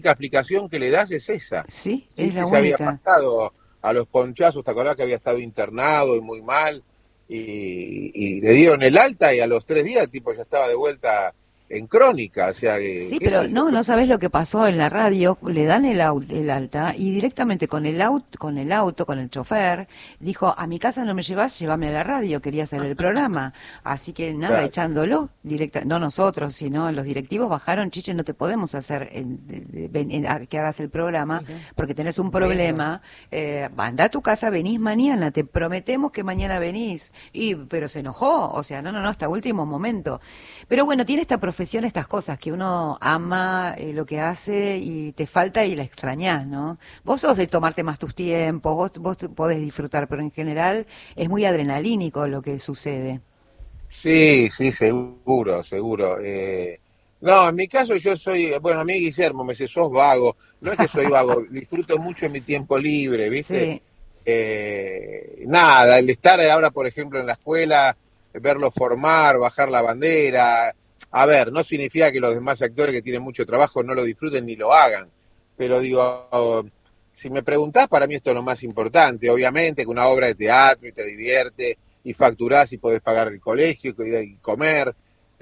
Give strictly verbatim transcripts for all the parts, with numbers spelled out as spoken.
explicación que le das es esa. Sí, Sí, es la que se había única. pasado a los ponchazos, ¿te acordás que había estado internado y muy mal? Y, y le dieron el alta y a los tres días el tipo ya estaba de vuelta en crónica, o sea, que, Sí, qué pero sé yo. no, no sabes lo que pasó en la radio. Le dan el, au- el alta y directamente con el auto, con el auto, con el chofer, dijo: a mi casa no me llevas, llévame a la radio. Quería hacer el programa, así que nada, Claro, echándolo directa, no nosotros, sino los directivos bajaron. Chiche, no te podemos hacer en- de- de- ven- en- a- que hagas el programa Mira, porque tenés un mira. problema. Eh, anda a tu casa, venís mañana. Te prometemos que mañana venís. Y pero se enojó, o sea, no, no, no, hasta último momento. Pero bueno, tiene esta profesión, estas cosas, que uno ama eh, lo que hace y te falta y la extrañás, ¿no? Vos sos de tomarte más tus tiempos, vos, vos podés disfrutar, pero en general es muy adrenalínico lo que sucede. sí, sí, seguro, seguro. Eh, no, en mi caso yo soy, bueno, a mí Guillermo me dice, sos vago. No es que soy vago, disfruto mucho en mi tiempo libre, ¿viste? Sí. Eh, nada, el estar ahora, por ejemplo, en la escuela, verlo formar, bajar la bandera. A ver, no significa que los demás actores que tienen mucho trabajo no lo disfruten ni lo hagan, pero digo, si me preguntás, para mí esto es lo más importante. Obviamente que una obra de teatro y te divierte y facturás y podés pagar el colegio y comer,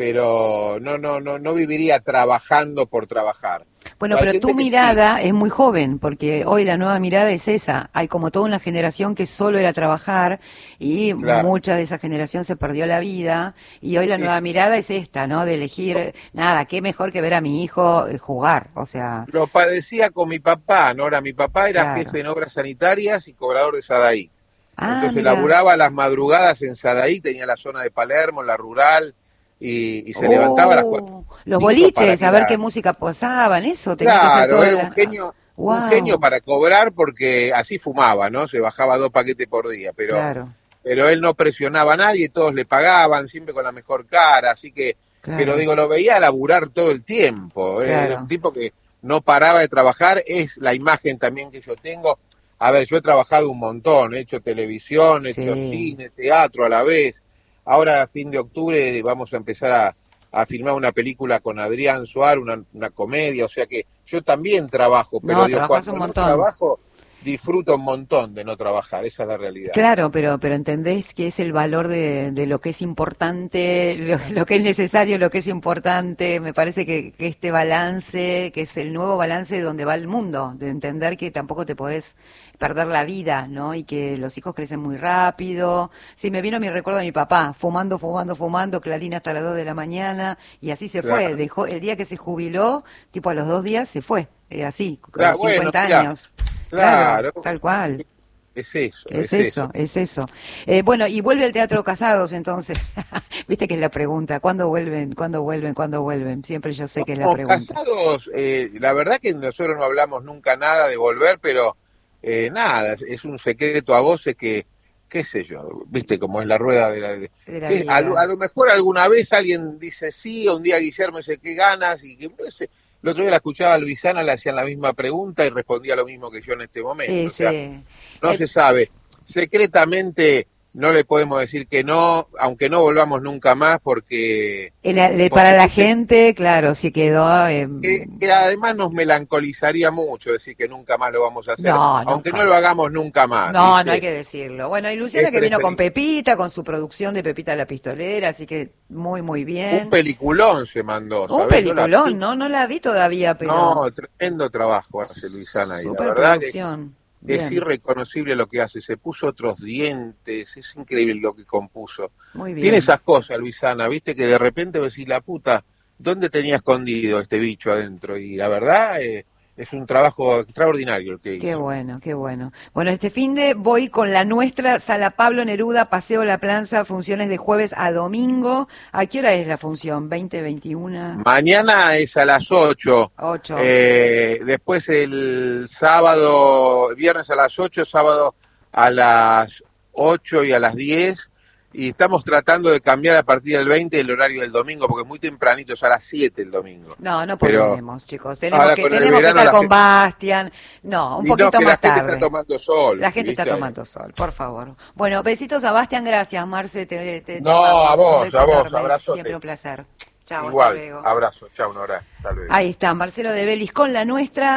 pero no, no, no, no viviría trabajando por trabajar. Bueno, Hay pero tu gente que sí, mirada es muy joven, porque hoy la nueva mirada es esa. Hay como toda una generación que solo era trabajar y claro. mucha de esa generación se perdió la vida. Y hoy la Y nueva sí, mirada es esta, ¿no? De elegir, nada, qué mejor que ver a mi hijo eh, jugar. O sea, lo padecía con mi papá, ¿no? Ahora, mi papá era claro. jefe en obras sanitarias y cobrador de Sadaí. Ah, Entonces mira. laburaba las madrugadas en Sadaí, tenía la zona de Palermo, la rural, y, y se levantaba a las cuatro Oh, los cinco para boliches, a ir ver qué a... música posaban, eso, tenía que hacer Claro, toda era un la... genio, un genio Wow, para cobrar porque así fumaba, ¿no? Se bajaba dos paquetes por día, pero, claro, pero él no presionaba a nadie, todos le pagaban, siempre con la mejor cara, así que, pero claro, digo, lo veía laburar todo el tiempo, era un claro. tipo que no paraba de trabajar, es la imagen también que yo tengo. A ver, yo he trabajado un montón, he hecho televisión, he hecho Sí. cine, teatro a la vez. Ahora, a fin de octubre, vamos a empezar a, a filmar una película con Adrián Suárez, una, una comedia, o sea que yo también trabajo, pero No, digo, trabajas un cuando no montón. trabajo, disfruto un montón de no trabajar, esa es la realidad. Claro, pero, pero entendés que es el valor de, de lo que es importante, lo, lo que es necesario, lo que es importante. Me parece que, que este balance, que es el nuevo balance de donde va el mundo, de entender que tampoco te podés perder la vida, ¿no? Y que los hijos crecen muy rápido. Sí, me vino mi recuerdo de mi papá, fumando, fumando, fumando, Clarín hasta las dos de la mañana, y así se fue. Claro, Dejó, el día que se jubiló, tipo a los dos días se fue, eh, así, a claro, los bueno, cincuenta mira, años. Claro, claro, tal cual. es eso, Es es eso. eso, es eso. Eh, bueno, y vuelve el Teatro Casados, entonces. Viste que es la pregunta. ¿Cuándo vuelven? ¿Cuándo vuelven? ¿Cuándo vuelven? Siempre yo sé que es la No, pregunta. casados, eh, la verdad que nosotros no hablamos nunca nada de volver, pero eh, nada, es un secreto a voces que, qué sé yo, viste cómo es la rueda de la... de- De la que a, lo vida. a lo mejor alguna vez alguien dice sí, o un día Guillermo dice qué ganas, y que no sé, el otro día la escuchaba a Luisana, le hacían la misma pregunta y respondía lo mismo que yo en este momento, o sea, Ese. no se sabe. Secretamente no le podemos decir que no, aunque no volvamos nunca más, porque, Para porque la viste, gente, claro, sí quedó. Eh, que, que además nos melancolizaría mucho decir que nunca más lo vamos a hacer, no, aunque no nunca. lo hagamos nunca más, No, no hay ¿viste? que decirlo. Bueno, y Es Luciana que vino con preferible. Pepita, con su producción de Pepita la Pistolera, así que muy, muy Un bien. peliculón se mandó, Un ¿sabés? Yo la peliculón, vi. ¿no? No la vi todavía, pero No, tremendo trabajo hace Luisana y la verdad que es, superproducción. es Bien, irreconocible lo que hace. Se puso otros dientes, es increíble lo que compuso. muy Tiene bien. esas cosas, Luisana, ¿viste? Que de repente decís, la puta, ¿dónde tenía escondido este bicho adentro? Y la verdad eh, es un trabajo extraordinario el que Qué hizo. bueno, qué bueno. Bueno, este fin de voy con la nuestra, Sala Pablo Neruda, Paseo La Plaza, funciones de jueves a domingo. ¿A qué hora es la función? ¿veinte, veintiuno? Mañana es a las ocho, ocho. eh, después el sábado, viernes a las ocho, sábado a las ocho y a las diez, y estamos tratando de cambiar a partir del veinte el horario del domingo, porque es muy tempranito, es a las siete el domingo. No, no Pero podemos, chicos. Tenemos ahora que, con el tenemos que verano estar la con gente, Bastian. No, un y no, poquito que la más gente está tarde. tomando sol, La gente está ¿viste? tomando sol, por favor. Bueno, besitos a Bastian, gracias, Marce, te, te, te No, a amamos. Un vos, beso a vos, enorme, abrazote. siempre un placer. Chao, hasta Igual, luego. abrazo, chao, Nora, hasta luego. Ahí está, Marcelo de Belis con la nuestra.